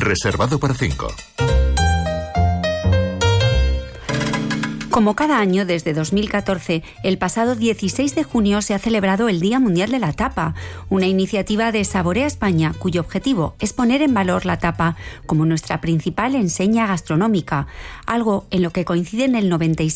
Reservado para 5. Como cada año desde 2014, el pasado 16 de junio se ha celebrado el Día Mundial de la Tapa, una iniciativa de Saborea España cuyo objetivo es poner en valor la tapa como nuestra principal enseña gastronómica, algo en lo que coinciden el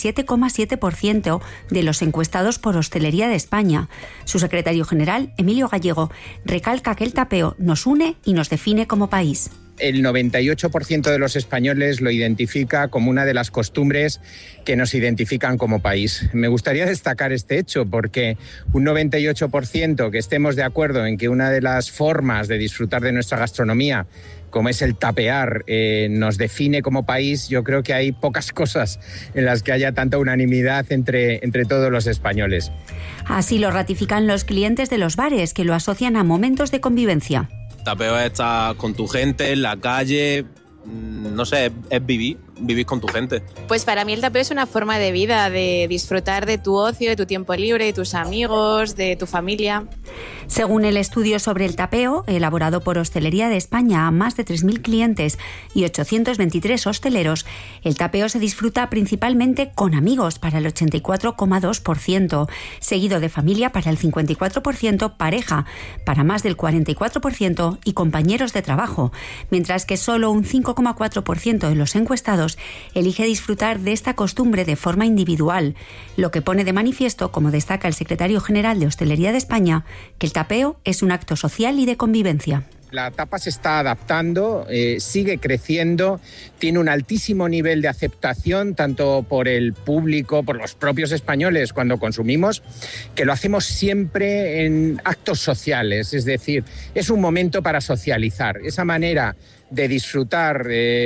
97,7% de los encuestados por Hostelería de España. Su secretario general, Emilio Gallego, recalca que el tapeo nos une y nos define como país. El 98% de los españoles lo identifica como una de las costumbres que nos identifican como país. Me gustaría destacar este hecho porque un 98% que estemos de acuerdo en que una de las formas de disfrutar de nuestra gastronomía, como es el tapear, nos define como país, yo creo que hay pocas cosas en las que haya tanta unanimidad entre todos los españoles. Así lo ratifican los clientes de los bares, que lo asocian a momentos de convivencia. Tapeo es estar con tu gente en la calle, no sé, es vivir con tu gente. Pues para mí el tapeo es una forma de vida, de disfrutar de tu ocio, de tu tiempo libre, de tus amigos, de tu familia. Según el estudio sobre el tapeo, elaborado por Hostelería de España a más de 3.000 clientes y 823 hosteleros, el tapeo se disfruta principalmente con amigos para el 84,2%, seguido de familia para el 54%, pareja para más del 44% y compañeros de trabajo, mientras que solo un 5,4% de los encuestados elige disfrutar de esta costumbre de forma individual, lo que pone de manifiesto, como destaca el secretario general de Hostelería de España, que el tapeo es un acto social y de convivencia. La tapa se está adaptando, sigue creciendo, tiene un altísimo nivel de aceptación tanto por el público, por los propios españoles cuando consumimos, que lo hacemos siempre en actos sociales, es decir, es un momento para socializar. Esa manera de disfrutar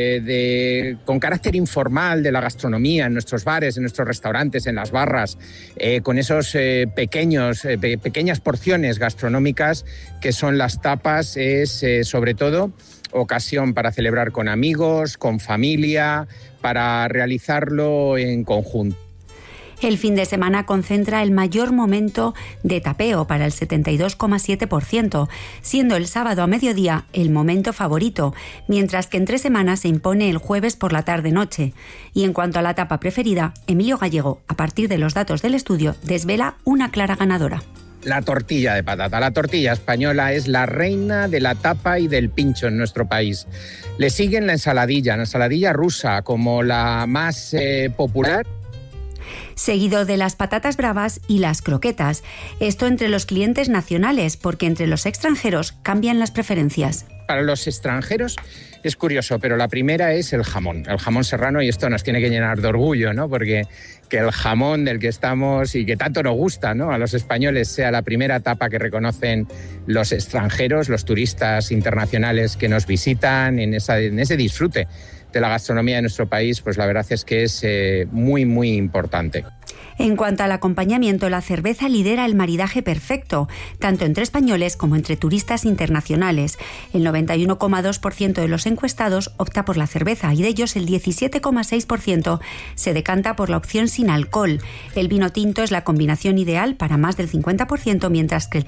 con carácter informal de la gastronomía en nuestros bares, en nuestros restaurantes, en las barras, con esos pequeñas porciones gastronómicas que son las tapas, es sobre todo ocasión para celebrar con amigos, con familia, para realizarlo en conjunto. El fin de semana concentra el mayor momento de tapeo para el 72,7%, siendo el sábado a mediodía el momento favorito, mientras que entre semanas se impone el jueves por la tarde-noche. Y en cuanto a la tapa preferida, Emilio Gallego, a partir de los datos del estudio, desvela una clara ganadora. La tortilla de patata. La tortilla española es la reina de la tapa y del pincho en nuestro país. Le siguen la ensaladilla rusa como la más popular, seguido de las patatas bravas y las croquetas. Esto entre los clientes nacionales, porque entre los extranjeros cambian las preferencias. Para los extranjeros es curioso, pero la primera es el jamón serrano, y esto nos tiene que llenar de orgullo, ¿no? Porque que el jamón del que estamos y que tanto nos gusta, ¿no?, a los españoles sea la primera tapa que reconocen los extranjeros, los turistas internacionales que nos visitan en ese disfrute de la gastronomía de nuestro país, pues la verdad es que es muy, muy importante. En cuanto al acompañamiento, la cerveza lidera el maridaje perfecto, tanto entre españoles como entre turistas internacionales. El 91,2% de los encuestados opta por la cerveza y de ellos el 17,6% se decanta por la opción sin alcohol. El vino tinto es la combinación ideal para más del 50%, mientras que el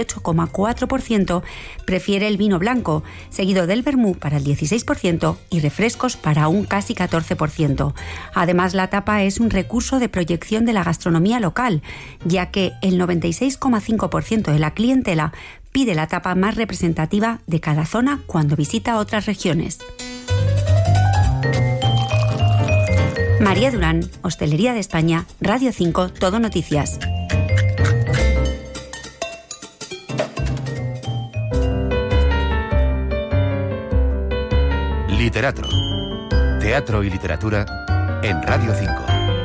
38,4% prefiere el vino blanco, seguido del vermú para el 16% y refrescos para un casi 14%. Además, la tapa es un recurso de proyección de la gastronomía local, ya que el 96,5% de la clientela pide la tapa más representativa de cada zona cuando visita otras regiones. María Durán, Hostelería de España, Radio 5, Todo Noticias. Literatro. Teatro y literatura en Radio 5.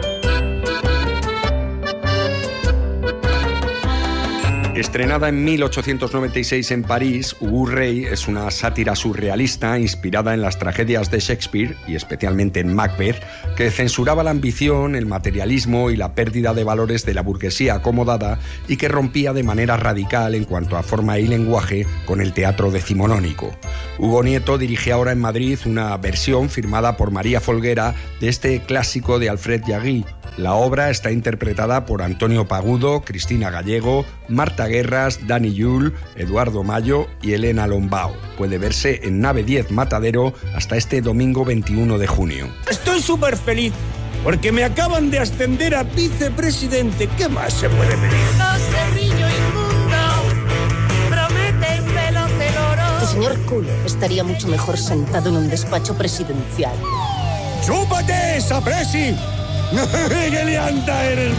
Estrenada en 1896 en París, Ubu Rey es una sátira surrealista inspirada en las tragedias de Shakespeare, y especialmente en Macbeth, que censuraba la ambición, el materialismo y la pérdida de valores de la burguesía acomodada, y que rompía de manera radical en cuanto a forma y lenguaje con el teatro decimonónico. Hugo Nieto dirige ahora en Madrid una versión firmada por María Folguera de este clásico de Alfred Jarry, La obra está interpretada por Antonio Pagudo, Cristina Gallego, Marta Guerras, Dani Yul, Eduardo Mayo y Elena Lombao. Puede verse en Nave 10 Matadero hasta este domingo 21 de junio. Estoy súper feliz porque me acaban de ascender a vicepresidente. ¿Qué más se puede pedir? El señor Culo estaría mucho mejor sentado en un despacho presidencial. ¡Chúpate esa presi! ¡Qué lianta eres,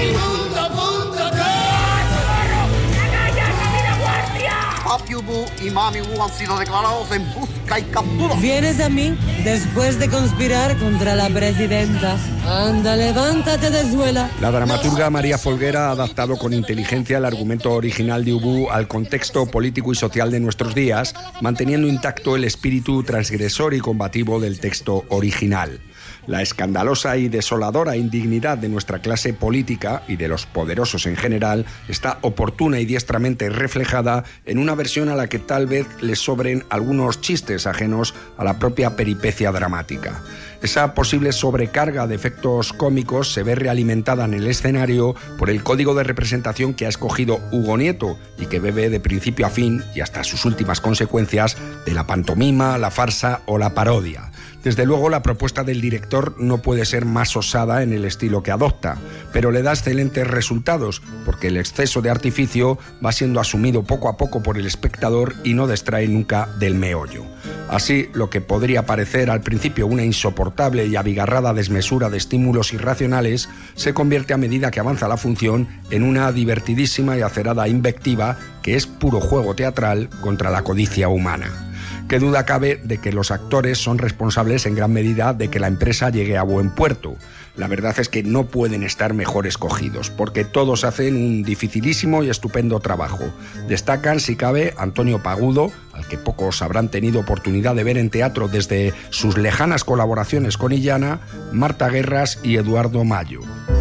Papi Ubu y Mami Ubu han sido declarados en busca y captura. Vienes a mí después de conspirar contra la presidenta. Anda, levántate de suela. La dramaturga María Folguera ha adaptado con inteligencia el argumento original de Ubu al contexto político y social de nuestros días, manteniendo intacto el espíritu transgresor y combativo del texto original. La escandalosa y desoladora indignidad de nuestra clase política y de los poderosos en general está oportuna y diestramente reflejada en una versión a la que tal vez les sobren algunos chistes ajenos a la propia peripecia dramática. Esa posible sobrecarga de efectos cómicos se ve realimentada en el escenario por el código de representación que ha escogido Hugo Nieto y que bebe de principio a fin y hasta sus últimas consecuencias de la pantomima, la farsa o la parodia. Desde luego, la propuesta del director no puede ser más osada en el estilo que adopta, pero le da excelentes resultados, porque el exceso de artificio va siendo asumido poco a poco por el espectador y no distrae nunca del meollo. Así, lo que podría parecer al principio una insoportable y abigarrada desmesura de estímulos irracionales, se convierte a medida que avanza la función en una divertidísima y acerada invectiva que es puro juego teatral contra la codicia humana. Qué duda cabe de que los actores son responsables en gran medida de que la empresa llegue a buen puerto. La verdad es que no pueden estar mejor escogidos, porque todos hacen un dificilísimo y estupendo trabajo. Destacan, si cabe, Antonio Pagudo, al que pocos habrán tenido oportunidad de ver en teatro desde sus lejanas colaboraciones con Illana, Marta Guerras y Eduardo Mayo.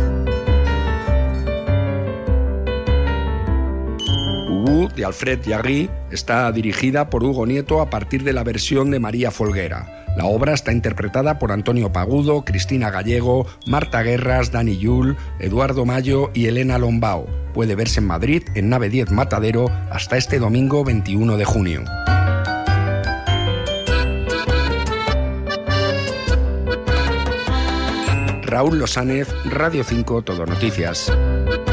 Ubu, de Alfred Jarry, está dirigida por Hugo Nieto a partir de la versión de María Folguera. La obra está interpretada por Antonio Pagudo, Cristina Gallego, Marta Guerras, Dani Yul, Eduardo Mayo y Elena Lombao. Puede verse en Madrid, en Nave 10 Matadero, hasta este domingo 21 de junio. Raúl Losánez, Radio 5 Todo Noticias.